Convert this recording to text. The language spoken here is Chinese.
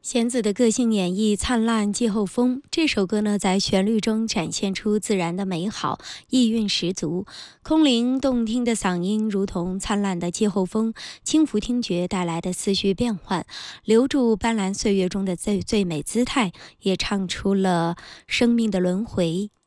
弦子的个性演绎《灿烂季候风》这首歌呢，在旋律中展现出自然的美好，意蕴十足。空灵动听的嗓音如同灿烂的季候风，轻抚听觉带来的思绪变幻，留住斑斓岁月中的最美姿态，也唱出了生命的轮回。